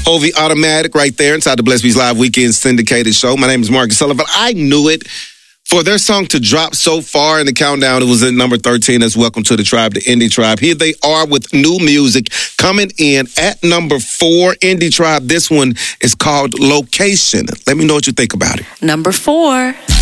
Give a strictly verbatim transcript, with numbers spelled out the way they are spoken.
Hovey Automatic right there inside the Blessed Beats Live Weekend syndicated show. My name is Marcus Sullivan. I knew it. For their song to drop so far in the countdown, it was at number thirteen. That's Welcome to the Tribe, the Indie Tribe. Here they are with new music coming in at number four, Indie Tribe. This one is called Location. Let me know what you think about it. Number four.